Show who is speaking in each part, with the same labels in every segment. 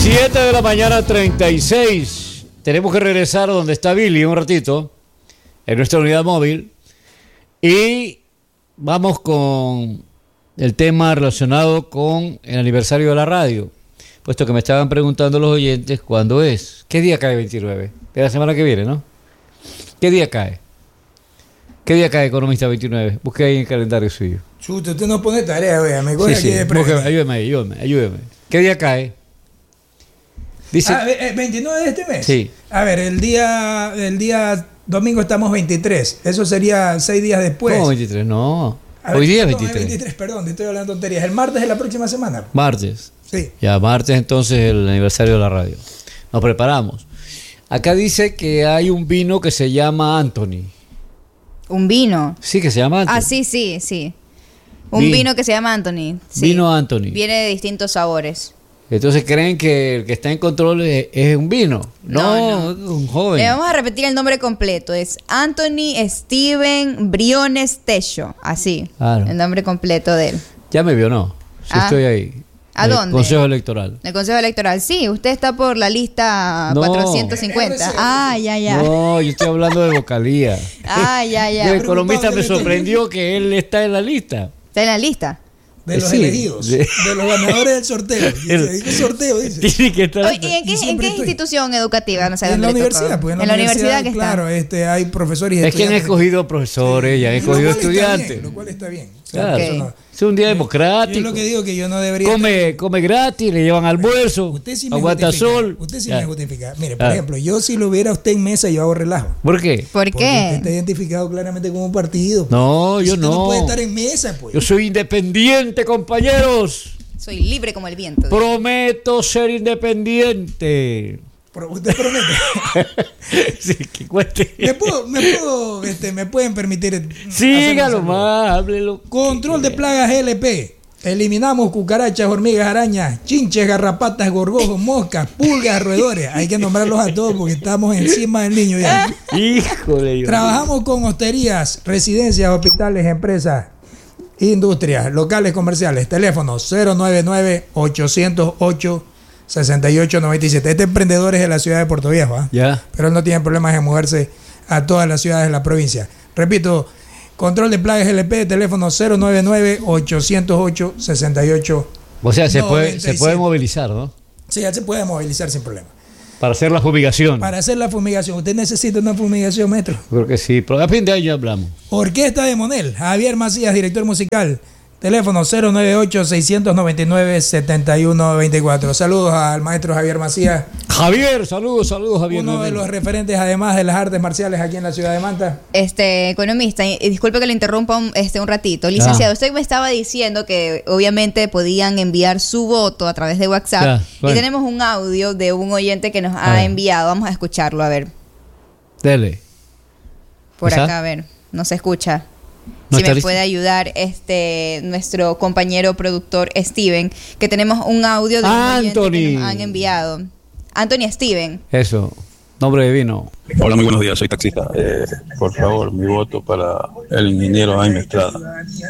Speaker 1: 7 de la mañana, 36. Tenemos que regresar a donde está Billy un ratito, en nuestra unidad móvil. Y vamos con el tema relacionado con el aniversario de la radio. Puesto que me estaban preguntando los oyentes cuándo es. ¿Qué día cae 29? De la semana que viene, ¿no? ¿Qué día cae? ¿Qué día cae, economista 29? Busque ahí en el calendario suyo.
Speaker 2: Chuta, usted no pone tarea, vea, me coge aquí de
Speaker 1: busque, ayúdeme. ¿Qué día cae? Dice,
Speaker 2: 29 de este mes.
Speaker 1: Sí.
Speaker 2: A ver, el día domingo estamos 23. Eso sería 6 días después.
Speaker 1: ¿Cómo 23? No.
Speaker 2: A ver,
Speaker 1: Hoy día es
Speaker 2: perdón,
Speaker 1: 23.
Speaker 2: 23, perdón, estoy hablando tonterías. El martes de la próxima semana.
Speaker 1: Martes.
Speaker 2: Sí.
Speaker 1: Ya, martes entonces el aniversario de la radio. Nos preparamos. Acá dice que hay un vino que se llama Anthony.
Speaker 3: ¿Un vino?
Speaker 1: Sí, que se llama Anthony.
Speaker 3: Ah, sí. Un vino que se llama Anthony. Sí.
Speaker 1: Vino Anthony.
Speaker 3: Viene de distintos sabores.
Speaker 1: Entonces creen que el que está en control es un vino. No, es un joven.
Speaker 3: Le vamos a repetir el nombre completo. Es Anthony Steven Briones Techo. Así.
Speaker 1: Claro.
Speaker 3: El nombre completo de él.
Speaker 1: Ya me vio, ¿no? Sí, estoy ahí.
Speaker 3: ¿A dónde?
Speaker 1: Consejo Electoral.
Speaker 3: El Consejo Electoral. Sí, usted está por la lista
Speaker 1: No.
Speaker 3: 450. Ah, ya.
Speaker 1: No, yo estoy hablando de vocalía.
Speaker 3: Ah, ya.
Speaker 1: El economista me sorprendió que él está en la lista.
Speaker 3: ¿Está en la lista?
Speaker 2: De los
Speaker 1: Sí,
Speaker 2: elegidos, de los ganadores del sorteo. Dice sorteo, dice.
Speaker 1: Tiene que estar.
Speaker 3: Oye, ¿y en qué institución educativa? No sé,
Speaker 2: En la
Speaker 3: dónde le
Speaker 2: universidad,
Speaker 3: tocó.
Speaker 2: pues.
Speaker 3: En la universidad que
Speaker 2: claro,
Speaker 3: está.
Speaker 2: hay profesores y
Speaker 1: Es que han
Speaker 2: estudiantes.
Speaker 1: escogido profesores y han escogido estudiantes.
Speaker 2: Lo cual está bien. O sea,
Speaker 1: Claro.
Speaker 2: eso no-
Speaker 1: Es un día
Speaker 2: Yo
Speaker 1: democrático.
Speaker 2: lo que digo que yo no debería.
Speaker 1: Come gratis, le llevan almuerzo,
Speaker 2: Usted sí me
Speaker 1: aguanta
Speaker 2: justifica.
Speaker 1: sol.
Speaker 2: Usted sí
Speaker 1: Ya.
Speaker 2: me justifica. Mire, por
Speaker 1: Ah.
Speaker 2: ejemplo, yo si lo hubiera a usted en mesa, yo hago relajo.
Speaker 1: ¿Por qué?
Speaker 3: ¿Por
Speaker 2: Porque usted
Speaker 3: qué?
Speaker 2: está identificado claramente como un partido.
Speaker 1: No, yo
Speaker 2: Usted no
Speaker 1: no.
Speaker 2: puede estar en mesa, pues.
Speaker 1: Yo soy independiente, compañeros.
Speaker 3: Soy libre como el viento.
Speaker 1: Prometo ser independiente.
Speaker 2: Usted promete.
Speaker 1: Sí, que cueste.
Speaker 2: me pueden permitir.
Speaker 1: Sígalo
Speaker 2: hacer un
Speaker 1: más, háblelo.
Speaker 2: Control de plagas LP. Eliminamos cucarachas, hormigas, arañas, chinches, garrapatas, gorgojos, moscas, pulgas, roedores. Hay que nombrarlos a todos porque estamos encima del niño ya.
Speaker 1: Híjole.
Speaker 2: Trabajamos con hosterías, residencias, hospitales, empresas, industrias, locales comerciales. Teléfono 099-808-6897. Este emprendedor es de la ciudad de Puerto Viejo, ¿ah?
Speaker 1: Ya.
Speaker 2: Pero él no tiene problemas en moverse a todas las ciudades de la provincia. Repito, control de plagas LP, teléfono 099-808-6897.
Speaker 1: O sea, se puede movilizar, ¿no?
Speaker 2: Sí, ya se puede movilizar sin problema.
Speaker 1: Para hacer la fumigación.
Speaker 2: Para hacer la fumigación, ¿usted necesita una fumigación, maestro?
Speaker 1: Creo que sí, pero a fin de año hablamos.
Speaker 2: Orquesta de Monel, Javier Macías, director musical. Teléfono 098-699-7124. Saludos al maestro Javier Macías.
Speaker 1: Javier, saludos, Javier.
Speaker 2: Uno de los referentes, además de las artes marciales aquí en la ciudad de Manta.
Speaker 3: Economista, y disculpe que le interrumpa un ratito. Licenciado, usted me estaba diciendo que obviamente podían enviar su voto a través de WhatsApp.
Speaker 1: Bueno.
Speaker 3: Y tenemos un audio de un oyente que nos ha enviado. Vamos a escucharlo, a ver.
Speaker 1: Dele.
Speaker 3: Por
Speaker 1: ¿Está?
Speaker 3: acá, a ver. No se escucha.
Speaker 1: ¿No
Speaker 3: Si
Speaker 1: está
Speaker 3: me
Speaker 1: listo?
Speaker 3: puede ayudar nuestro compañero productor Steven, que tenemos un audio de un oyente
Speaker 1: Anthony.
Speaker 3: que nos han enviado. Anthony Steven.
Speaker 1: Eso, nombre de vino.
Speaker 4: Hola, muy buenos días, soy taxista. Por favor, mi voto para el ingeniero Jaime Estrada.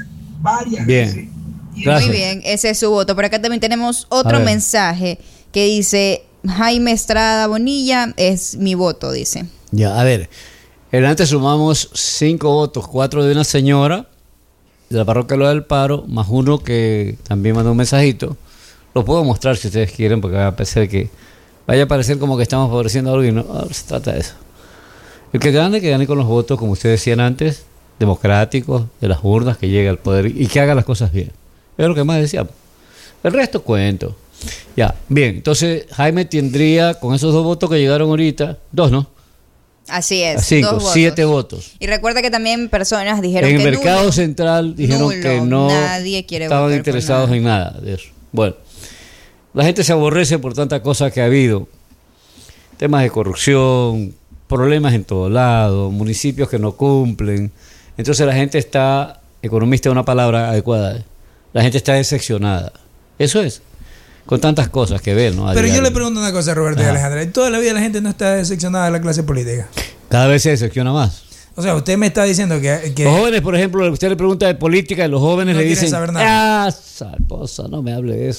Speaker 1: Bien. Gracias.
Speaker 3: Muy bien, ese es su voto. Por acá también tenemos
Speaker 1: A
Speaker 3: otro
Speaker 1: ver.
Speaker 3: mensaje que dice: Jaime Estrada Bonilla es mi voto, dice.
Speaker 1: Ya, a ver. Antes sumamos 5 votos, 4 de una señora de la parroquia Lo del Paro, más uno que también mandó un mensajito. Lo puedo mostrar si ustedes quieren, porque va a parecer como que estamos favoreciendo a alguien. No, se trata de eso. El que gane con los votos, como ustedes decían antes, democráticos, de las urnas, que llegue al poder y que haga las cosas bien. Es lo que más decíamos. El resto cuento. Ya, bien. Entonces, Jaime tendría, con esos 2 votos que llegaron ahorita, 2, ¿no?
Speaker 3: Así es.
Speaker 1: 5,
Speaker 3: 2
Speaker 1: 7
Speaker 3: votos.
Speaker 1: votos.
Speaker 3: Y recuerda que también personas dijeron
Speaker 1: En
Speaker 3: que
Speaker 1: el mercado
Speaker 3: nulo.
Speaker 1: central dijeron
Speaker 3: Nulo,
Speaker 1: que no
Speaker 3: nadie quiere
Speaker 1: estaban
Speaker 3: votar por
Speaker 1: interesados
Speaker 3: nada.
Speaker 1: en nada de eso. Bueno, la gente se aborrece por tantas cosas que ha habido. Temas de corrupción, problemas en todos lados, municipios que no cumplen. Entonces la gente está, economista es una palabra adecuada, la gente está decepcionada. Eso es, con tantas cosas que ver, ¿no? A
Speaker 2: Pero yo
Speaker 1: diario.
Speaker 2: le pregunto una cosa, Roberto y
Speaker 1: Ajá.
Speaker 2: Alejandra. Toda la vida la gente no está decepcionada de la clase política.
Speaker 1: Cada vez se decepciona más.
Speaker 2: O sea, usted me está diciendo que
Speaker 1: Los jóvenes, por ejemplo, usted le pregunta de política y los jóvenes
Speaker 2: No
Speaker 1: le
Speaker 2: quieren
Speaker 1: dicen,
Speaker 2: saber nada.
Speaker 1: esa cosa, no me hable de eso.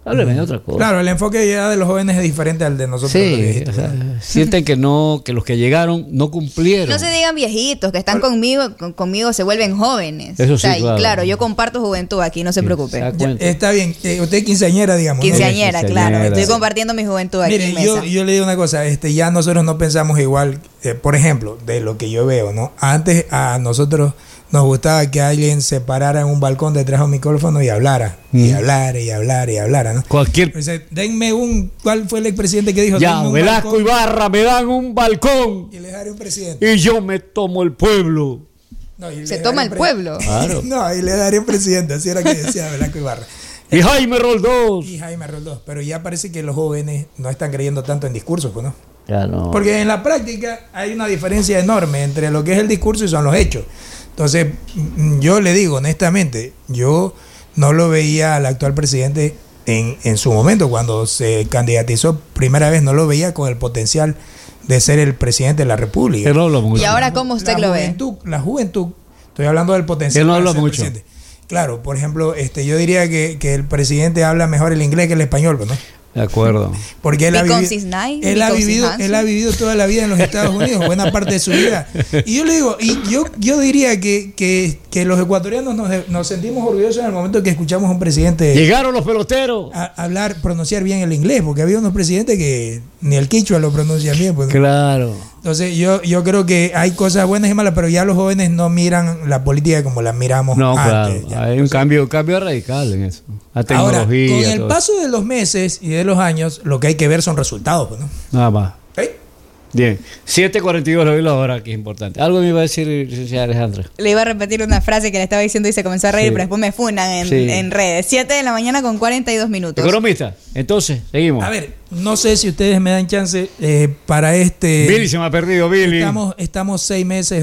Speaker 1: Hábleme de otra cosa.
Speaker 2: Claro, el enfoque ya de los jóvenes es diferente al de nosotros. los
Speaker 1: Sí,
Speaker 2: viejitos,
Speaker 1: o sea,
Speaker 2: ¿no?
Speaker 1: sienten que no, que los que llegaron no cumplieron.
Speaker 3: No se digan viejitos, que están conmigo se vuelven jóvenes.
Speaker 1: Eso
Speaker 3: O sea,
Speaker 1: sí,
Speaker 3: y
Speaker 1: claro.
Speaker 3: claro, yo comparto juventud aquí, no se preocupe.
Speaker 1: Exacto.
Speaker 2: Está bien, usted es quinceañera, digamos. ¿no?
Speaker 3: Quinceañera, claro.
Speaker 1: Quinceañera.
Speaker 3: Estoy compartiendo mi juventud aquí
Speaker 2: Mire,
Speaker 3: en mesa.
Speaker 2: yo le digo una cosa, ya nosotros no pensamos igual, por ejemplo, de lo que yo veo, ¿no? Antes a nosotros nos gustaba que alguien se parara en un balcón detrás de un micrófono y hablara, y hablara, y hablara, y hablara, ¿no?
Speaker 1: Cualquier.
Speaker 2: Dice, denme ¿cuál fue el expresidente que dijo?
Speaker 1: Ya,
Speaker 2: "Denme un
Speaker 1: Velasco
Speaker 2: balcón
Speaker 1: Ibarra, me dan un balcón
Speaker 2: y les daré un presidente.
Speaker 1: y yo me tomo el pueblo.
Speaker 2: No, y les
Speaker 3: Se
Speaker 2: daré
Speaker 3: toma
Speaker 2: un
Speaker 3: el pueblo.
Speaker 1: Claro.
Speaker 2: No, y le daré un presidente, así era que decía Velasco Ibarra.
Speaker 1: Y Jaime Roldós.
Speaker 2: Y Jaime Roldós, pero ya parece que los jóvenes no están creyendo tanto en discursos, pues, ¿no?
Speaker 1: Ya no.
Speaker 2: Porque en la práctica hay una diferencia enorme entre lo que es el discurso y son los hechos. Entonces, yo le digo honestamente, yo no lo veía al actual presidente en su momento, cuando se candidatizó primera vez, no lo veía con el potencial de ser el presidente de la República.
Speaker 1: Él no habla mucho.
Speaker 3: Y ahora, ¿cómo usted lo ve?
Speaker 2: La juventud, estoy hablando del potencial.
Speaker 1: Él no
Speaker 2: para
Speaker 1: habla
Speaker 2: ser
Speaker 1: mucho.
Speaker 2: presidente. Claro, por ejemplo, yo diría que el presidente habla mejor el inglés que el español, ¿no?
Speaker 1: De acuerdo.
Speaker 2: Porque
Speaker 3: Because it's nice, because it's handsome.
Speaker 2: él ha vivido toda la vida en los Estados Unidos, buena parte de su vida. Y yo le digo, yo diría que los ecuatorianos nos sentimos orgullosos en el momento que escuchamos a un presidente
Speaker 1: Llegaron los peloteros.
Speaker 2: pronunciar bien el inglés, porque había unos presidentes que ni el quichua lo pronuncian bien. Pues, ¿no?
Speaker 1: Claro.
Speaker 2: Entonces yo creo que hay cosas buenas y malas, pero ya los jóvenes no miran la política como la miramos
Speaker 1: No,
Speaker 2: antes.
Speaker 1: claro.
Speaker 2: Ya.
Speaker 1: Hay un cambio radical en eso. La
Speaker 2: Ahora,
Speaker 1: tecnología.
Speaker 2: con el
Speaker 1: todo
Speaker 2: paso de los meses y de los años, lo que hay que ver son resultados, pues, ¿no?
Speaker 1: Nada más.
Speaker 2: ¿Sí?
Speaker 1: Bien. 7:42 lo vi la hora, que es importante. Algo me iba a decir, licenciada Alejandra.
Speaker 3: Le iba a repetir una frase que le estaba diciendo y se comenzó a reír,
Speaker 1: Sí.
Speaker 3: pero después me funan
Speaker 1: Sí.
Speaker 3: en redes. 7 de la mañana con 42 minutos.
Speaker 1: Economista. Entonces, seguimos.
Speaker 2: A ver, no sé si ustedes me dan chance para
Speaker 1: Billy se me ha perdido, Billy.
Speaker 2: Estamos 6 meses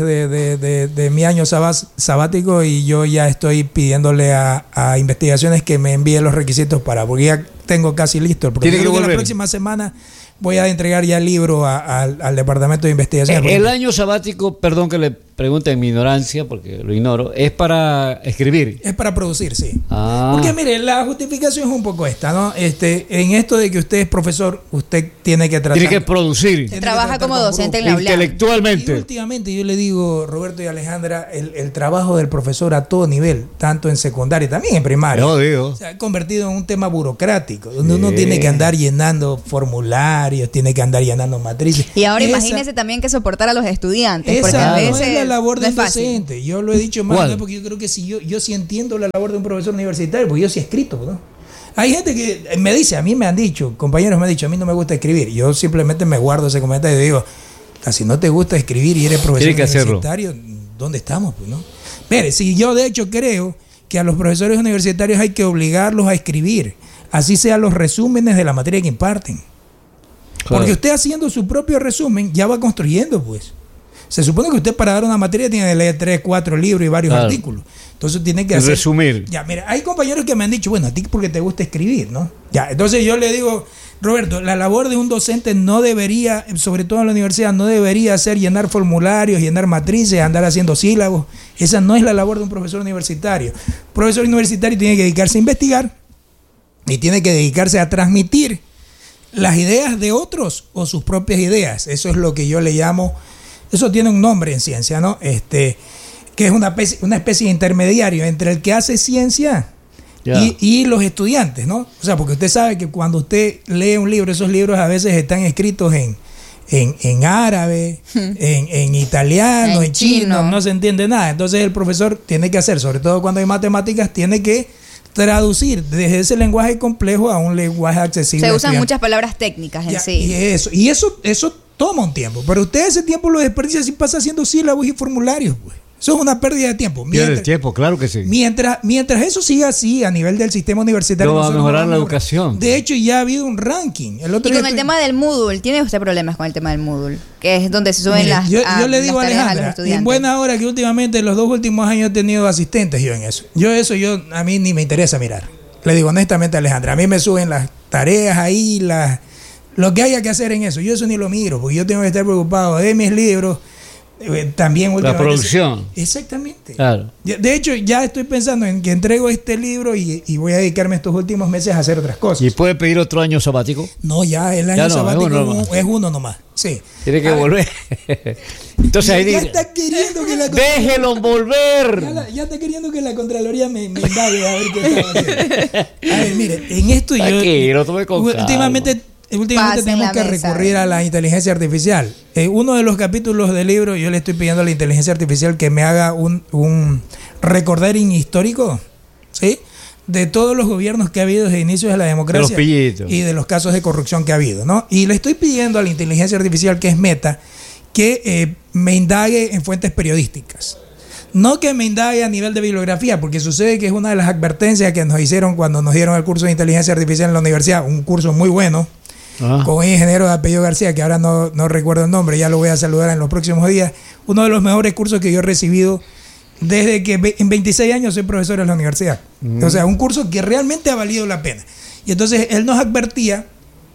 Speaker 2: de mi año sabático y yo ya estoy pidiéndole a investigaciones que me envíen los requisitos porque ya tengo casi listo el
Speaker 1: Tiene que
Speaker 2: proyecto. La
Speaker 1: volver.
Speaker 2: próxima semana voy a entregar ya el libro al departamento de investigación.
Speaker 1: El año sabático, perdón que le pregunte en mi ignorancia, porque lo ignoro, es para escribir.
Speaker 2: Es para producir, sí.
Speaker 1: Ah.
Speaker 2: Porque mire, la justificación es un poco esta, ¿no? En esto de que usted es profesor, usted tiene que tratar.
Speaker 1: Tiene que producir
Speaker 2: Tiene que
Speaker 3: Trabaja
Speaker 2: tratar
Speaker 3: como
Speaker 2: con
Speaker 3: docente en
Speaker 2: grupos.
Speaker 3: la ULAM.
Speaker 2: Y
Speaker 1: intelectualmente.
Speaker 2: últimamente yo le digo, Roberto y Alejandra, el trabajo del profesor a todo nivel, tanto en secundaria, también en primaria,
Speaker 1: Yo digo.
Speaker 2: se ha convertido en un tema burocrático, donde uno
Speaker 1: Sí.
Speaker 2: tiene que andar llenando formularios, tiene que andar llenando matrices.
Speaker 3: Y ahora
Speaker 2: Esa-
Speaker 3: imagínese también que soportar a los estudiantes, porque
Speaker 2: esa
Speaker 3: a
Speaker 2: no
Speaker 3: veces
Speaker 2: es la labor
Speaker 3: no
Speaker 2: de
Speaker 3: es
Speaker 2: un
Speaker 3: fácil.
Speaker 2: docente. Yo lo he dicho más,
Speaker 1: ¿Cuál?
Speaker 2: ¿no? Porque yo creo que si yo sí entiendo la labor de un profesor universitario, porque yo sí he escrito, ¿no? Hay gente que me dice, a mí me han dicho, compañeros me han dicho, a mí no me gusta escribir. Yo simplemente me guardo ese comentario y digo, si no te gusta escribir y eres profesor
Speaker 1: Tienes que hacerlo.
Speaker 2: universitario, ¿dónde estamos? Pues, ¿no? Mire, si yo de hecho creo que a los profesores universitarios hay que obligarlos a escribir, así sean los resúmenes de la materia que imparten.
Speaker 1: Claro.
Speaker 2: Porque usted haciendo su propio resumen ya va construyendo, pues. Se supone que usted para dar una materia tiene que leer 3, 4 libros y varios
Speaker 1: Claro.
Speaker 2: artículos. Entonces tiene que
Speaker 1: Y
Speaker 2: hacer...
Speaker 1: resumir.
Speaker 2: Ya, mira, hay compañeros que me han dicho, bueno, a ti porque te gusta escribir, ¿no? Ya, entonces yo le digo, Roberto, la labor de un docente no debería, sobre todo en la universidad, no debería ser llenar formularios, llenar matrices, andar haciendo sílabos. Esa no es la labor de un profesor universitario. Un profesor universitario tiene que dedicarse a investigar y tiene que dedicarse a transmitir las ideas de otros o sus propias ideas. Eso es lo que yo le llamo, eso tiene un nombre en ciencia, ¿no? Que es una especie de intermediario entre el que hace ciencia
Speaker 1: Ya.
Speaker 2: y los estudiantes, ¿no? O sea, porque usted sabe que cuando usted lee un libro, esos libros a veces están escritos en árabe, en italiano,
Speaker 3: En
Speaker 2: en chino,
Speaker 3: chino.
Speaker 2: no se entiende nada. Entonces el profesor tiene que hacer, sobre todo cuando hay matemáticas, tiene que traducir desde ese lenguaje complejo a un lenguaje accesible.
Speaker 3: Se
Speaker 2: al
Speaker 3: usan
Speaker 2: estudiante.
Speaker 3: muchas palabras técnicas en
Speaker 2: Ya,
Speaker 3: sí.
Speaker 2: y eso toma un tiempo, pero usted ese tiempo lo desperdicia si pasa haciendo sílabos y formularios, pues. Eso es una pérdida de tiempo.
Speaker 1: Pierde el tiempo, claro que sí.
Speaker 2: Mientras eso siga así a nivel del sistema universitario,
Speaker 1: No va a
Speaker 2: nosotros
Speaker 1: mejorar
Speaker 2: vamos
Speaker 1: la
Speaker 2: mejorar.
Speaker 1: educación.
Speaker 2: De hecho, ya ha habido un ranking. El otro
Speaker 3: Y
Speaker 2: día
Speaker 3: con el
Speaker 2: estoy-
Speaker 3: tema del Moodle, ¿tiene usted problemas con el tema del Moodle? Que es donde se suben
Speaker 2: Mire,
Speaker 3: las,
Speaker 2: yo
Speaker 3: a-
Speaker 2: le digo a
Speaker 3: las tareas a los
Speaker 2: Alejandra,
Speaker 3: estudiantes.
Speaker 2: en buena hora que últimamente en los 2 últimos años he tenido asistentes yo en eso. A mí ni me interesa mirar. Le digo honestamente a Alejandra, a mí me suben las tareas ahí, lo que haya que hacer en eso. Yo eso ni lo miro, porque yo tengo que estar preocupado de mis libros, También
Speaker 1: La producción.
Speaker 2: Exactamente.
Speaker 1: Claro.
Speaker 2: De hecho, ya estoy pensando en que entrego este libro y voy a dedicarme estos últimos meses a hacer otras cosas.
Speaker 1: ¿Y puede pedir otro año sabático?
Speaker 2: No, ya el año
Speaker 1: Ya no,
Speaker 2: sabático es uno nomás. Sí.
Speaker 1: Tiene que volver. Entonces ahí
Speaker 2: ya
Speaker 1: dice,
Speaker 2: está queriendo que la
Speaker 1: déjelo volver.
Speaker 2: ya está queriendo que la Contraloría me indague a ver qué estaba haciendo. A ver, mire, en esto
Speaker 1: Tranquilo, tome con calma.
Speaker 2: últimamente
Speaker 3: Pasen
Speaker 2: tenemos
Speaker 3: la
Speaker 2: que
Speaker 3: mesa.
Speaker 2: recurrir a la inteligencia artificial. Uno de los capítulos del libro, yo le estoy pidiendo a la inteligencia artificial que me haga un recordering histórico, ¿sí?, de todos los gobiernos que ha habido desde inicios de la democracia
Speaker 1: De los pillitos.
Speaker 2: y de los casos de corrupción que ha habido, ¿no? Y le estoy pidiendo a la inteligencia artificial, que es Meta, que me indague en fuentes periodísticas. No que me indague a nivel de bibliografía, porque sucede que es una de las advertencias que nos hicieron cuando nos dieron el curso de inteligencia artificial en la universidad, un curso muy bueno, con un ingeniero de apellido García, que ahora no recuerdo el nombre, ya lo voy a saludar en los próximos días. Uno de los mejores cursos que yo he recibido desde que en 26 años soy profesor en la universidad. O sea, un curso que realmente ha valido la pena. Y entonces él nos advertía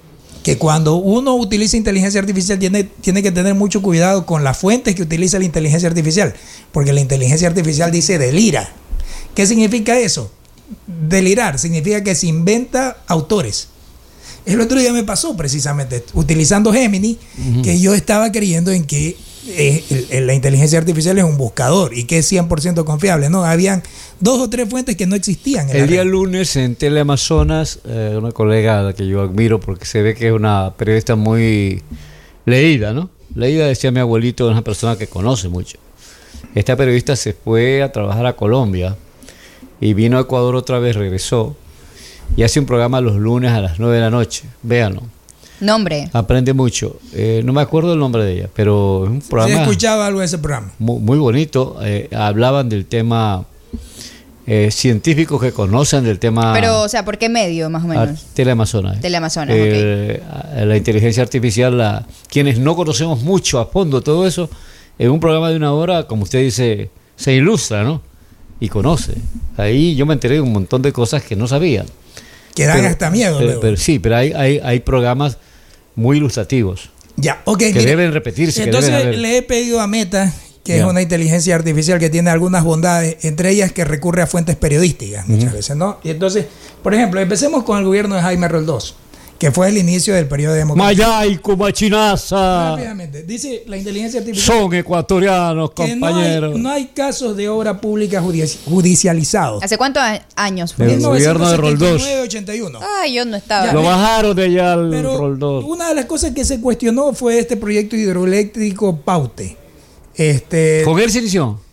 Speaker 2: que cuando uno utiliza inteligencia artificial tiene que tener mucho cuidado con las fuentes que utiliza la inteligencia artificial, porque la inteligencia artificial dice delira. ¿Qué significa eso? Delirar significa que se inventa autores. El otro día me pasó precisamente, utilizando Gemini, que yo estaba creyendo en que la inteligencia artificial es un buscador y que es 100% confiable, ¿no? Habían 2 o 3 fuentes que no existían.
Speaker 1: El día lunes en Teleamazonas, una colega a la que yo admiro porque se ve que es una periodista muy leída, ¿no? Leída, decía mi abuelito, es una persona que conoce mucho. Esta periodista se fue a trabajar a Colombia y vino a Ecuador otra vez, regresó y hace un programa los lunes a las 9 de la noche. Véanlo.
Speaker 3: Nombre.
Speaker 1: Aprende mucho. No me acuerdo el nombre de ella, pero es un programa.
Speaker 2: ¿Sí he escuchado algo de ese programa?
Speaker 1: Muy bonito. Hablaban del tema, científicos que conocen del tema.
Speaker 3: Pero, o sea, ¿por qué medio, más o menos?
Speaker 1: Teleamazonas.
Speaker 3: Teleamazonas, ok.
Speaker 1: La inteligencia artificial, quienes no conocemos mucho a fondo todo eso, en un programa de 1 hora, como usted dice, se ilustra, ¿no? Y conoce. Ahí yo me enteré de un montón de cosas que no sabía.
Speaker 2: Que dan hasta miedo.
Speaker 1: Pero sí, pero hay programas muy ilustrativos.
Speaker 2: Ya, ok.
Speaker 1: Que deben repetirse.
Speaker 2: Entonces le he pedido a Meta, que es una inteligencia artificial que tiene algunas bondades, entre ellas que recurre a fuentes periodísticas muchas veces, ¿no? Y entonces, por ejemplo, empecemos con el gobierno de Jaime Roldós, que fue el inicio del periodo democrático.
Speaker 1: Mayaico, machinaza.
Speaker 2: Rápidamente, dice la inteligencia artificial.
Speaker 1: Son ecuatorianos, compañeros.
Speaker 2: No hay casos de obra pública judicializados.
Speaker 3: ¿Hace cuántos años fue?
Speaker 1: El gobierno de Roldós.
Speaker 2: 81.
Speaker 3: Ay, yo no estaba.
Speaker 1: Lo bajaron de allá al
Speaker 2: Pero
Speaker 1: Roldós.
Speaker 2: una de las cosas que se cuestionó fue este proyecto hidroeléctrico Paute.
Speaker 1: ¿Con él se inició?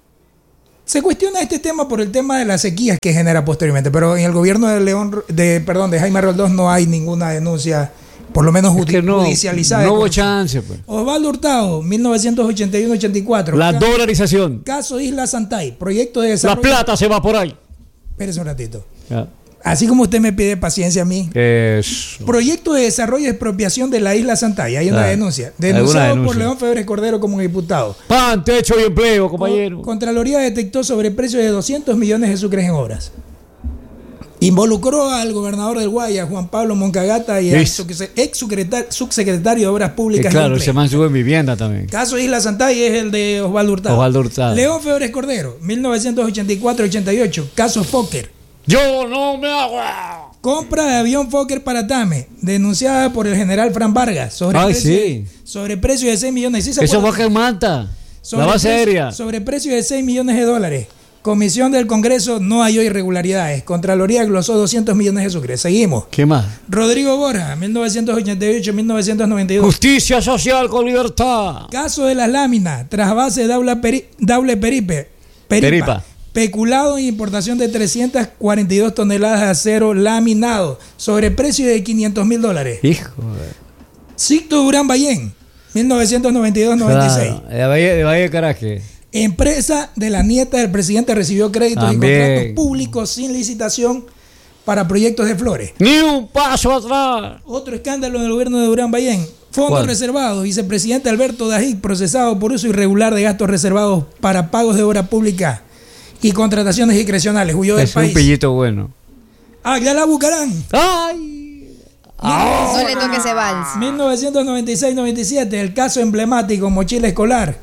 Speaker 2: Se cuestiona este tema por el tema de las sequías que genera posteriormente, pero en el gobierno de Jaime Roldós no hay ninguna denuncia, por lo menos judicializada.
Speaker 1: No hubo chance, pues.
Speaker 2: Osvaldo Hurtado, 1981-84.
Speaker 1: La dolarización.
Speaker 2: Caso Isla Santay, proyecto de desarrollo.
Speaker 1: La plata se va por ahí.
Speaker 2: Espérese un ratito.
Speaker 1: Ya.
Speaker 2: Así como usted me pide paciencia a mí.
Speaker 1: Eso.
Speaker 2: Proyecto de desarrollo y expropiación de la Isla Santay. Hay una denuncia. Denunciado por León Febres Cordero como diputado.
Speaker 1: Pan, techo y empleo, compañero.
Speaker 2: Contraloría detectó sobreprecio de 200 millones de sucres en obras. Involucró al gobernador del Guaya, Juan Pablo Moncagata, y al ex subsecretario de Obras Públicas.
Speaker 1: Claro, se mantuvo en vivienda también.
Speaker 2: Caso Isla Santay es el de Osvaldo Hurtado. León Febres Cordero, 1984-88. Caso Fokker.
Speaker 1: Yo no me hago.
Speaker 2: Compra de avión Fokker para Tame, denunciada por el general Fran Vargas. Sobreprecio de 6 millones. ¿Sí?
Speaker 1: Eso fue en Manta. La base aérea.
Speaker 2: Sobreprecio de 6 millones de dólares. Comisión del Congreso no halló irregularidades. Contraloría glosó 200 millones de sucres. Seguimos.
Speaker 1: ¿Qué más?
Speaker 2: Rodrigo Borja, 1988-1992.
Speaker 1: Justicia social con libertad.
Speaker 2: Caso de las láminas. Trasvase Daule Peripa. Peculado en importación de 342 toneladas de acero laminado. Sobreprecio de $500,000.
Speaker 1: Hijo.
Speaker 2: Sicto Durán Ballén, 1992-96.
Speaker 1: Claro, de Valle de Caraje.
Speaker 2: Empresa de la nieta del presidente recibió créditos
Speaker 1: También.
Speaker 2: y contratos públicos sin licitación para proyectos de flores.
Speaker 1: Ni un paso atrás.
Speaker 2: Otro escándalo en el gobierno de Durán Ballén. Fondos reservados. Vicepresidente Alberto Dajic procesado por uso irregular de gastos reservados para pagos de obra pública y contrataciones discrecionales. Huyó del país.
Speaker 1: Es un pillito bueno.
Speaker 2: Ya la buscarán.
Speaker 1: ¡Ay!
Speaker 3: No le toque ese vals.
Speaker 2: 1996-97, el caso emblemático Mochila Escolar.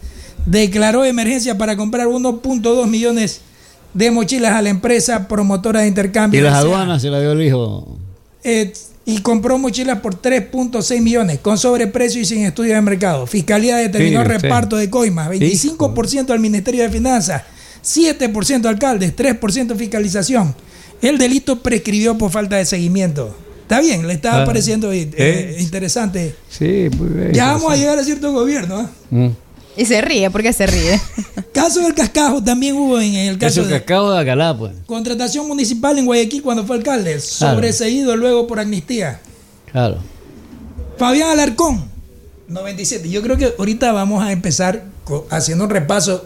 Speaker 2: declaró emergencia para comprar 1.2 millones de mochilas a la empresa promotora de intercambio.
Speaker 1: Y las aduanas se la dio el hijo.
Speaker 2: Y compró mochilas por 3.6 millones, con sobreprecio y sin estudio de mercado. Fiscalía determinó reparto de coimas, 25% al Ministerio de Finanzas, 7% alcaldes, 3% fiscalización. El delito prescribió por falta de seguimiento. Está bien, le estaba pareciendo interesante.
Speaker 1: Sí, muy bien.
Speaker 2: Ya vamos a llegar a cierto gobierno.
Speaker 3: Y se ríe, ¿por qué se ríe?
Speaker 2: Caso del Cascajo también hubo en el caso
Speaker 1: del Cascajo de Acalá, pues.
Speaker 2: Contratación municipal en Guayaquil cuando fue alcalde, sobreseído luego por amnistía.
Speaker 1: Claro.
Speaker 2: Fabián Alarcón, 97. Yo creo que ahorita vamos a empezar haciendo un repaso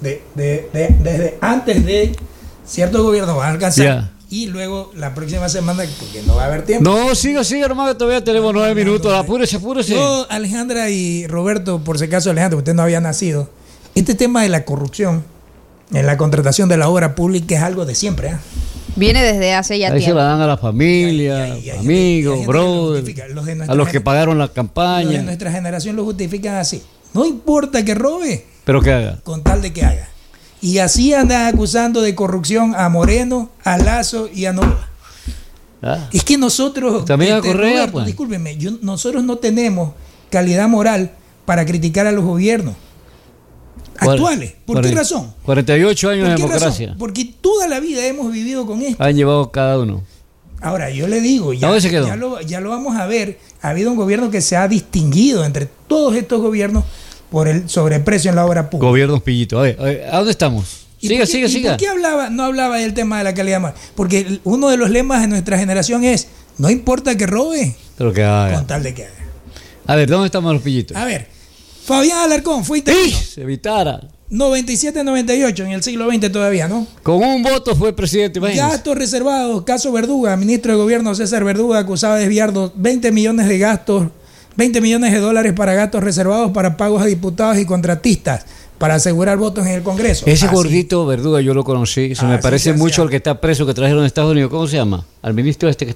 Speaker 2: desde antes de cierto gobierno van a alcanzar.
Speaker 1: Yeah.
Speaker 2: Y luego la próxima semana, porque no va a haber tiempo.
Speaker 1: No, siga, hermano, que todavía tenemos 9 minutos. Apúrese.
Speaker 2: Yo, Alejandra y Roberto, por si acaso, Alejandra, usted no había nacido. Este tema de la corrupción en la contratación de la obra pública es algo de siempre.
Speaker 3: Viene desde hace ya
Speaker 1: ahí
Speaker 3: tiempo.
Speaker 1: se la dan a la familia, amigos, brothers, a los que pagaron la campaña.
Speaker 2: Los de nuestra generación lo justifican así. No importa que robe,
Speaker 1: pero que haga.
Speaker 2: Con tal de que haga. Y así andan acusando de corrupción a Moreno, a Lazo y a Novoa. Es que nosotros,
Speaker 1: también a Correa,
Speaker 2: Roberto,
Speaker 1: pues.
Speaker 2: Discúlpeme, nosotros no tenemos calidad moral para criticar a los gobiernos actuales. ¿Por qué razón?
Speaker 1: 48 años de democracia.
Speaker 2: Razón? Porque toda la vida hemos vivido con esto.
Speaker 1: Han llevado cada uno.
Speaker 2: Ahora, yo le digo, ya lo vamos a ver. Ha habido un gobierno que se ha distinguido entre todos estos gobiernos por el sobreprecio en la obra pública.
Speaker 1: Gobiernos pillitos. A ver, ¿a dónde estamos? Siga.
Speaker 2: ¿Por qué no hablaba del tema de la calidad moral? Porque uno de los lemas de nuestra generación es, no importa que robe,
Speaker 1: pero que haga.
Speaker 2: Con tal de que haga.
Speaker 1: A ver, ¿dónde estamos los pillitos?
Speaker 2: A ver, Fabián Alarcón fue interino.
Speaker 1: Se evitara.
Speaker 2: 97-98 en el siglo XX todavía, ¿no?
Speaker 1: Con un voto fue presidente, imagínense.
Speaker 2: Gastos reservados, caso Verduga, ministro de gobierno César Verduga acusado de desviar 20 millones de gastos, 20 millones de dólares para gastos reservados para pagos a diputados y contratistas para asegurar votos en el Congreso.
Speaker 1: Ese gordito Verduga yo lo conocí, se me parece mucho al que está preso que trajeron de Estados Unidos. ¿Cómo se llama? Al ministro que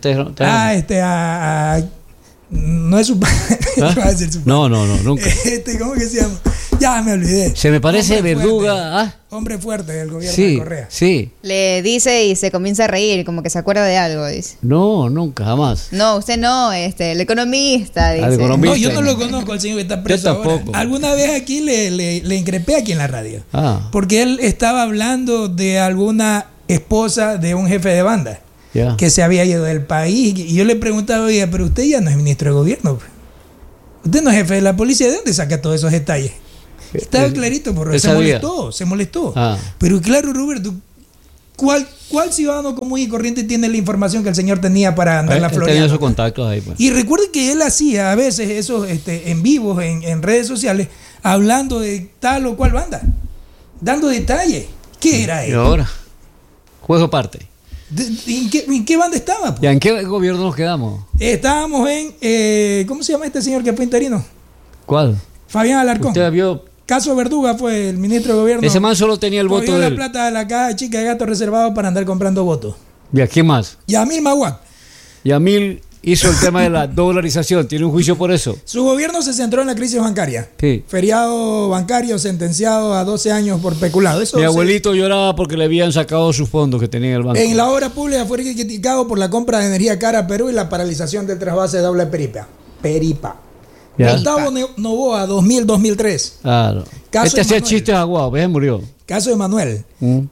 Speaker 1: está
Speaker 2: no es su padre.
Speaker 1: No, nunca.
Speaker 2: ¿Cómo que se llama? Ya me olvidé.
Speaker 1: Se me parece Verduga.
Speaker 2: Hombre fuerte del gobierno de Correa.
Speaker 1: Sí.
Speaker 3: Le dice y se comienza a reír, como que se acuerda de algo, dice.
Speaker 1: No, nunca, jamás.
Speaker 3: No, usted no, el economista, dice.
Speaker 2: No, yo no lo conozco al señor que está preso.
Speaker 1: Yo tampoco.
Speaker 2: Ahora. Alguna vez aquí le increpé aquí en la radio. Porque él estaba hablando de alguna esposa de un jefe de banda. Que se había ido del país. Y yo le preguntaba, oye, pero usted ya no es ministro de gobierno. Usted no es jefe de la policía. ¿De dónde saca todos esos detalles? Estaba clarito, por se molestó. Pero claro, Roberto, ¿cuál ciudadano común y corriente tiene la información que el señor tenía para andar la Florida?
Speaker 1: Tenía esos contactos ahí, pues.
Speaker 2: Y recuerde que él hacía a veces esos en vivos, en redes sociales, hablando de tal o cual banda, dando detalles. ¿Qué era él?
Speaker 1: Y ahora, juego aparte.
Speaker 2: ¿En qué banda estaba?
Speaker 1: ¿Y en qué gobierno nos quedamos?
Speaker 2: Estábamos en... ¿cómo se llama este señor que fue interino?
Speaker 1: ¿Cuál?
Speaker 2: Fabián Alarcón.
Speaker 1: Usted vio...
Speaker 2: Caso Verduga fue el ministro de gobierno.
Speaker 1: Ese man solo tenía el voto de él.
Speaker 2: La plata de la caja chica de gastos reservados para andar comprando votos.
Speaker 1: ¿Y a quién más?
Speaker 2: Yamil Maguac.
Speaker 1: Yamil hizo el tema de la dolarización. ¿Tiene un juicio por eso?
Speaker 2: Su gobierno se centró en la crisis bancaria.
Speaker 1: Sí.
Speaker 2: Feriado bancario sentenciado a 12 años por peculado.
Speaker 1: Mi abuelito lloraba porque le habían sacado sus fondos que tenía en el banco.
Speaker 2: En la obra pública fue criticado por la compra de energía cara a Perú y la paralización del trasvase de doble Peripa. Gustavo Novoa, 2000-2003.
Speaker 1: Claro. Este hacía chistes aguados, ¿ves? Murió.
Speaker 2: Caso de Manuel.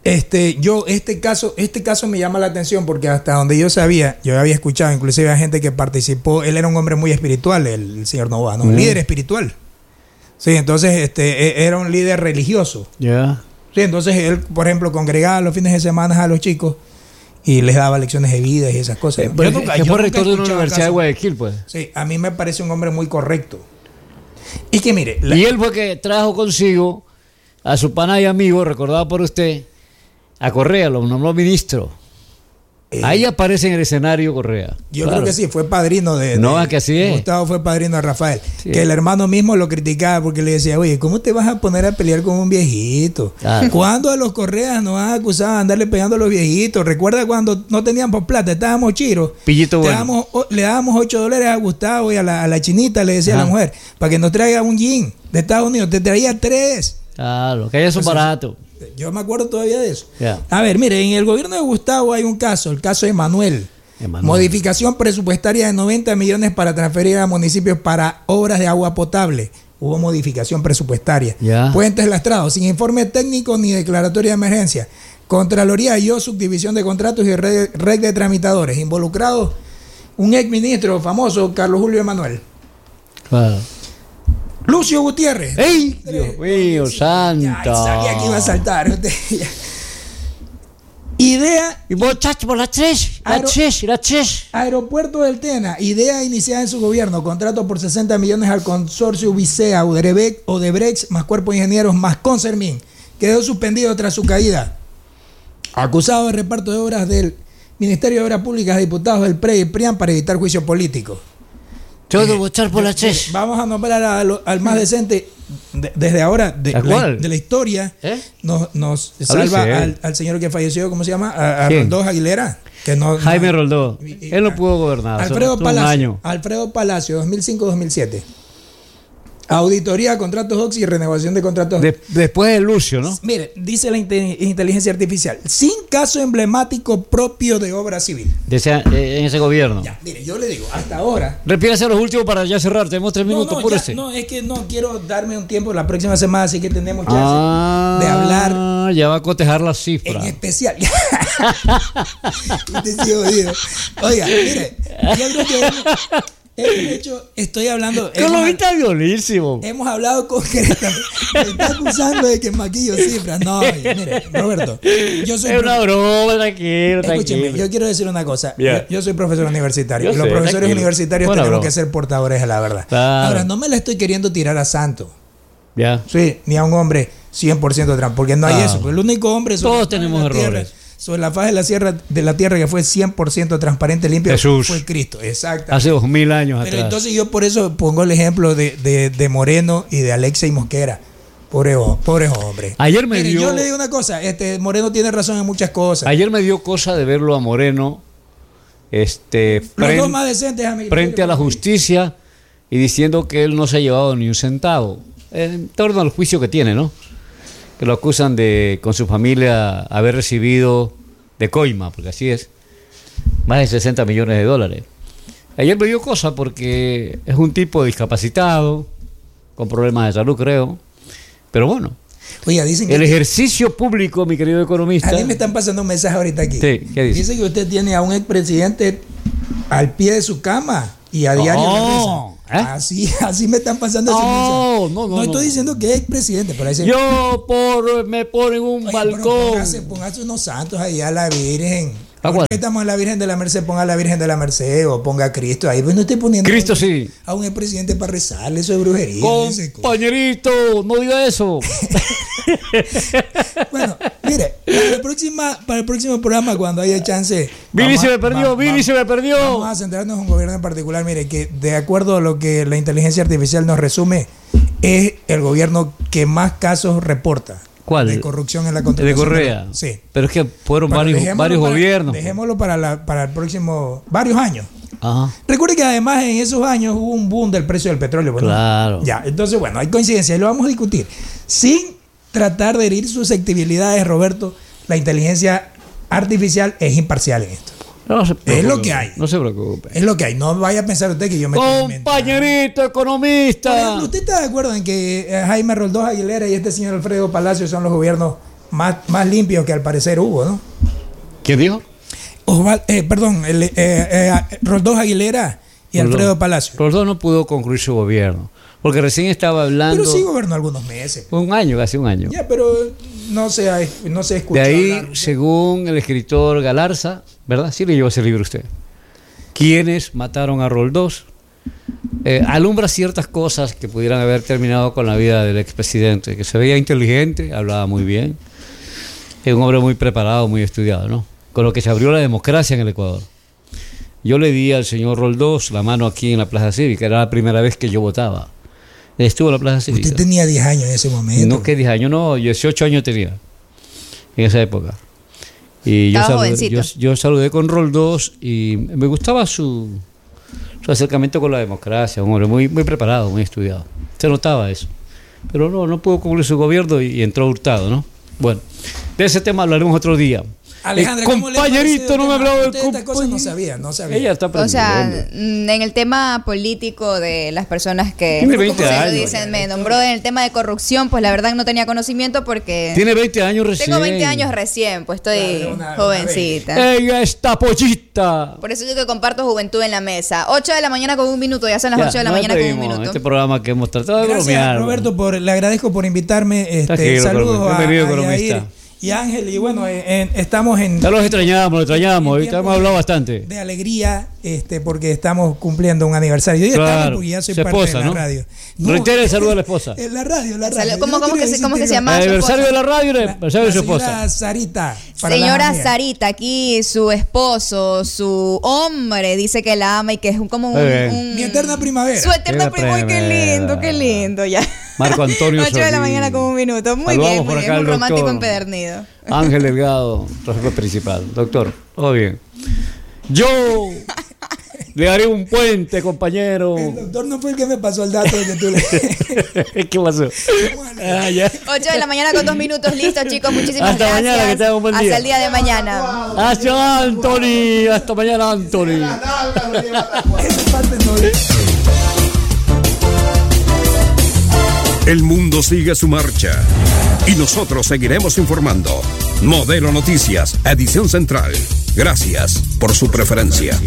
Speaker 2: Este caso me llama la atención porque hasta donde yo sabía, yo había escuchado inclusive a gente que participó. Él era un hombre muy espiritual, el señor Novoa, ¿no? Líder espiritual. Sí, entonces era un líder religioso.
Speaker 1: Ya.
Speaker 2: Sí, entonces él, por ejemplo, congregaba los fines de semana a los chicos y les daba lecciones de vida y esas cosas.
Speaker 1: Yo fue rector de una universidad de Guayaquil, pues.
Speaker 2: Sí, a mí me parece un hombre muy correcto. Y que mire...
Speaker 1: Y él fue que trajo consigo a su pana y amigo, recordado por usted, a Correa, lo nombró ministro. Ahí aparece en el escenario Correa.
Speaker 2: Yo creo que sí, fue padrino de...
Speaker 1: No, es que así es.
Speaker 2: Gustavo fue padrino de Rafael.
Speaker 1: Sí.
Speaker 2: Que el hermano mismo lo criticaba porque le decía, oye, ¿cómo te vas a poner a pelear con un viejito? ¿Cuándo a los Correas nos han acusado de andarle pegando a los viejitos? ¿Recuerda cuando no teníamos plata, estábamos chiros?
Speaker 1: Pillito bueno.
Speaker 2: Le dábamos $8 a Gustavo y a la chinita le decía a la mujer, para que nos traiga un jean de Estados Unidos. Te traía 3.
Speaker 1: Claro, que allá son baratos.
Speaker 2: Yo me acuerdo todavía de eso.
Speaker 1: Ya.
Speaker 2: A ver, mire, en el gobierno de Gustavo hay un caso, el caso de Manuel. Modificación presupuestaria de 90 millones para transferir a municipios para obras de agua potable. Hubo modificación presupuestaria.
Speaker 1: Ya.
Speaker 2: Puentes lastrados, sin informe técnico ni declaratoria de emergencia. Contraloría halló subdivisión de contratos y red de tramitadores. Involucrados un exministro famoso, Carlos Julio Emanuel.
Speaker 1: Claro.
Speaker 2: Lucio Gutiérrez.
Speaker 1: ¡Ey! Dios mío, santo.
Speaker 2: Ay, sabía que iba a saltar. Idea.
Speaker 1: Y muchachos, por las tres.
Speaker 2: Aeropuerto del Tena. Idea iniciada en su gobierno. Contrato por 60 millones al consorcio Visea, Odebrecht, más Cuerpo de Ingenieros, más Consermin. Quedó suspendido tras su caída. Acusado de reparto de obras del Ministerio de Obras Públicas a diputados del PRE y PRIAN para evitar juicio político.
Speaker 1: Todo votar por las tres.
Speaker 2: Vamos a nombrar al más decente desde ahora de la historia. Nos salva al señor que falleció, ¿cómo se llama? A Roldós Aguilera.
Speaker 1: Jaime Roldós. Él no pudo gobernar.
Speaker 2: Alfredo Palacio, 2005-2007. Auditoría, contratos OXI y renovación de contratos.
Speaker 1: Después de Lucio, ¿no?
Speaker 2: Mire, dice la inteligencia artificial, sin caso emblemático propio de obra civil.
Speaker 1: En ese gobierno.
Speaker 2: Ya, mire, yo le digo, hasta ahora.
Speaker 1: Repítase los últimos para ya cerrar. Tenemos 3 minutos, apúrese.
Speaker 2: No, es que no quiero darme un tiempo la próxima semana, así que tenemos chance de hablar.
Speaker 1: Ya va a cotejar las cifras.
Speaker 2: En especial. Usted sí jodido. Oiga, mire, yo creo que de hecho, estoy hablando.
Speaker 1: Economista violísimo.
Speaker 2: Hemos hablado concretamente. Me está acusando de que maquillo cifras. No, mire, Roberto. Yo soy
Speaker 1: es una broma, tranquilo.
Speaker 2: Escúcheme, yo quiero decir una cosa.
Speaker 1: Yeah.
Speaker 2: Yo soy profesor universitario.
Speaker 1: Los
Speaker 2: profesores universitarios tenemos que ser portadores de la verdad.
Speaker 1: Claro.
Speaker 2: Ahora, no me la estoy queriendo tirar a santo.
Speaker 1: Ya.
Speaker 2: Sí, ni a un hombre 100% trans. Porque no hay eso. El único hombre.
Speaker 1: Todos tenemos errores.
Speaker 2: Sobre la faz de la tierra que fue 100% transparente, limpio,
Speaker 1: Jesús.
Speaker 2: fue Cristo. Exacto.
Speaker 1: Hace 2000 años
Speaker 2: Pero
Speaker 1: atrás.
Speaker 2: entonces yo por eso pongo el ejemplo de Moreno y de Alexei Mosquera. Pobre hombre.
Speaker 1: Ayer me dio.
Speaker 2: Yo le digo una cosa, Moreno tiene razón en muchas cosas.
Speaker 1: Ayer me dio cosa de verlo a Moreno
Speaker 2: Los dos más decentes
Speaker 1: frente a la justicia y diciendo que él no se ha llevado ni un centavo. En torno al juicio que tiene, ¿no? Que lo acusan de, con su familia, haber recibido de coima, porque así es, más de 60 millones de dólares. Ayer me dio cosa porque es un tipo discapacitado, con problemas de salud, creo. Pero bueno,
Speaker 2: oiga, dicen que
Speaker 1: el ejercicio público, mi querido economista.
Speaker 2: A mí me están pasando un mensaje ahorita aquí.
Speaker 1: Sí, ¿qué dice?
Speaker 2: Dice que usted tiene a un expresidente al pie de su cama y a diario le reza. Así me están pasando ese mensaje. No estoy diciendo que es expresidente, pero ahí se...
Speaker 1: me pongo en un balcón.
Speaker 2: Póngase unos santos ahí a la Virgen.
Speaker 1: ¿A
Speaker 2: ¿Por qué estamos en la Virgen de la Merced? Ponga a la Virgen de la Merced o ponga a Cristo ahí. Pues no estoy poniendo
Speaker 1: Cristo sí.
Speaker 2: A un expresidente para rezarle, eso es brujería.
Speaker 1: Compañerito, no diga eso.
Speaker 2: Bueno, mire, para el próximo programa, cuando haya chance.
Speaker 1: Vini se me perdió.
Speaker 2: Vamos a centrarnos en un gobierno en particular. Mire, que de acuerdo a lo que la inteligencia artificial nos resume, es el gobierno que más casos reporta.
Speaker 1: ¿Cuál?
Speaker 2: De corrupción en la contratación.
Speaker 1: De Correa.
Speaker 2: Sí.
Speaker 1: Pero es que fueron varios gobiernos.
Speaker 2: Dejémoslo para el próximo, varios años.
Speaker 1: Ajá.
Speaker 2: Recuerde que además en esos años hubo un boom del precio del petróleo. Bueno,
Speaker 1: claro.
Speaker 2: Ya, entonces, bueno, hay coincidencias y lo vamos a discutir. Sin tratar de herir susceptibilidades, Roberto, la inteligencia artificial es imparcial en esto.
Speaker 1: No se preocupe,
Speaker 2: es lo que hay.
Speaker 1: No se preocupe.
Speaker 2: Es lo que hay. No vaya a pensar usted que yo me...
Speaker 1: Compañerito economista.
Speaker 2: Por ejemplo, ¿usted está de acuerdo en que Jaime Roldós Aguilera y este señor Alfredo Palacio son los gobiernos más limpios que al parecer hubo, ¿no?
Speaker 1: ¿Quién dijo?
Speaker 2: Roldós Aguilera y Alfredo Palacio.
Speaker 1: Roldós no pudo concluir su gobierno, porque recién estaba hablando...
Speaker 2: Pero sí gobernó algunos meses.
Speaker 1: Casi un año.
Speaker 2: Ya, pero no se escuchó
Speaker 1: de ahí,
Speaker 2: hablar.
Speaker 1: según el escritor Galarza, ¿verdad? Sí le llevó ese libro a usted. ¿Quiénes mataron a Roldós? Alumbra ciertas cosas que pudieran haber terminado con la vida del expresidente, que se veía inteligente, hablaba muy bien, es un hombre muy preparado, muy estudiado, ¿no? Con lo que se abrió la democracia en el Ecuador. Yo le di al señor Roldós la mano aquí en la Plaza Cívica, era la primera vez que yo votaba. Estuvo en la Plaza Cívica.
Speaker 2: Usted tenía 10 años en ese momento.
Speaker 1: No, que 10 años, no, 18 años tenía en esa época. Y yo saludé con Roldós y me gustaba su acercamiento con la democracia, un hombre muy preparado, muy estudiado. Se notaba eso. pero no pudo concluir su gobierno y entró Hurtado, ¿no? Bueno, de ese tema hablaremos otro día.
Speaker 2: Alejandra,
Speaker 1: compañerito, no me hablaba del
Speaker 2: compañerito. Esta cosa no sabía.
Speaker 1: Ella está aprendiendo.
Speaker 3: O sea, en el tema político de las personas que
Speaker 1: tiene 20 años,
Speaker 3: dicen, me nombró en el tema de corrupción, pues la verdad no tenía conocimiento porque
Speaker 1: tiene 20 años recién.
Speaker 3: Tengo 20 años recién, pues estoy jovencita.
Speaker 1: Ella está pollita.
Speaker 3: Por eso yo que comparto juventud en la mesa. 8 de la mañana con 1 minuto, ya son las 8 de la mañana con 1 minuto.
Speaker 1: Este programa que hemos tratado de bromear.
Speaker 2: Roberto, le agradezco por invitarme. Saludos a Yair y Ángel, y bueno, estamos en...
Speaker 1: Ya los extrañamos, hemos hablado bastante.
Speaker 2: De alegría, porque estamos cumpliendo un aniversario. Yo estamos porque ya soy parte de la radio.
Speaker 1: Reitera el saludo a la esposa.
Speaker 2: En la radio.
Speaker 3: ¿Cómo que se llama?
Speaker 1: El aniversario de la radio y el aniversario de su esposa.
Speaker 2: Sarita.
Speaker 3: Señora Sarita, aquí su esposo, su hombre, dice que la ama y que es como un
Speaker 2: mi eterna primavera.
Speaker 3: Su eterna primavera. Qué lindo, ya.
Speaker 1: Marco Antonio
Speaker 3: 8 de la mañana con 1 minuto. Muy bien, un romántico empedernido.
Speaker 1: Ángel Delgado, profesor principal. Doctor, todo bien. Yo le haré un puente, compañero.
Speaker 2: El doctor no fue el que me pasó el dato de que tú le...
Speaker 1: ¿Qué pasó?
Speaker 3: 8 de la mañana con 2 minutos. Listo, chicos. Muchísimas gracias.
Speaker 1: Hasta mañana, que tengan un buen día.
Speaker 3: Hasta el día de mañana.
Speaker 1: Hasta Anthony. Hasta mañana, Anthony.
Speaker 5: El mundo sigue su marcha y nosotros seguiremos informando. Modelo Noticias, edición central. Gracias por su preferencia.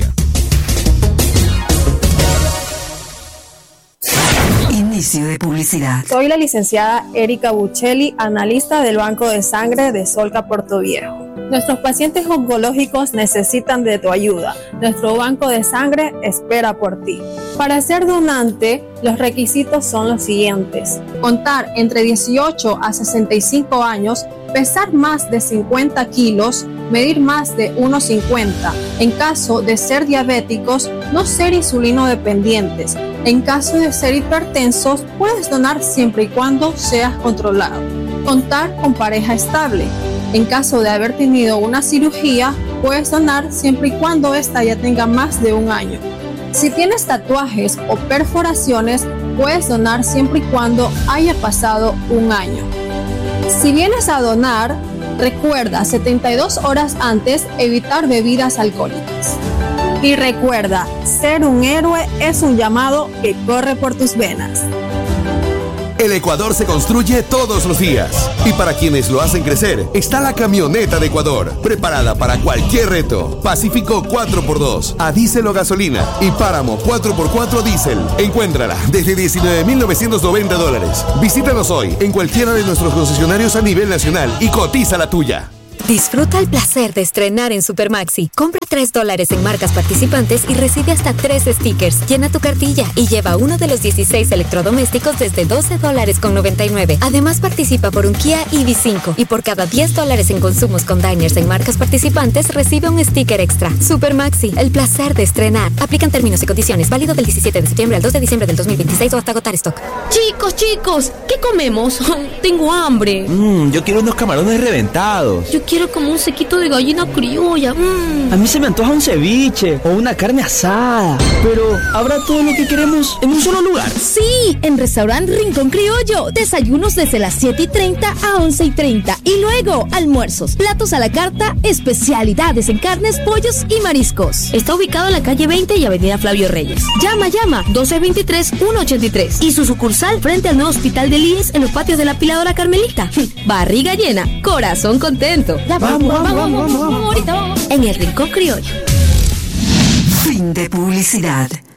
Speaker 6: Inicio de publicidad.
Speaker 7: Soy la licenciada Erika Buccelli, analista del Banco de Sangre de Solca Portoviejo. Nuestros pacientes oncológicos necesitan de tu ayuda. Nuestro banco de sangre espera por ti. Para ser donante, los requisitos son los siguientes: contar entre 18 a 65 años, pesar más de 50 kilos, medir más de 1,50. En caso de ser diabéticos, no ser insulino dependientes. En caso de ser hipertensos, puedes donar siempre y cuando seas controlado. Contar con pareja estable. En caso de haber tenido una cirugía, puedes donar siempre y cuando ésta ya tenga más de 1 año. Si tienes tatuajes o perforaciones, puedes donar siempre y cuando haya pasado 1 año. Si vienes a donar, recuerda 72 horas antes evitar bebidas alcohólicas. Y recuerda, ser un héroe es un llamado que corre por tus venas.
Speaker 8: El Ecuador se construye todos los días. Y para quienes lo hacen crecer, está la camioneta de Ecuador, preparada para cualquier reto. Pacífico 4x2, a diésel o gasolina. Y Páramo 4x4 diésel. Encuéntrala desde $19,990. Visítanos hoy en cualquiera de nuestros concesionarios a nivel nacional y cotiza la tuya.
Speaker 9: Disfruta el placer de estrenar en Supermaxi. Compra $3 en marcas participantes y recibe hasta 3 stickers. Llena tu cartilla y lleva uno de los 16 electrodomésticos desde $12.99. Además, participa por un Kia EV5 y por cada $10 en consumos con diners en marcas participantes recibe un sticker extra. Supermaxi, el placer de estrenar. Aplican términos y condiciones. Válido del 17 de septiembre al 2 de diciembre del 2026 o hasta agotar stock.
Speaker 10: Chicos, ¿qué comemos? Tengo hambre.
Speaker 11: Yo quiero unos camarones reventados.
Speaker 10: Yo quiero como un sequito de gallina criolla.
Speaker 11: A mí se me antoja un ceviche o una carne asada. Pero ¿habrá todo lo que queremos en un solo lugar?
Speaker 10: Sí, en Restaurante Rincón Criollo. Desayunos desde las 7:30 a 11:30. Y luego almuerzos, platos a la carta, especialidades en carnes, pollos y mariscos. Está ubicado en la calle 20 y avenida Flavio Reyes. Llama 1223-183. Y su sucursal frente al nuevo hospital de IES en los patios de la Piladora Carmelita. Barriga llena, corazón contento. Vamos, ahorita vamos. En el Rincón Criollo.
Speaker 6: Fin de publicidad.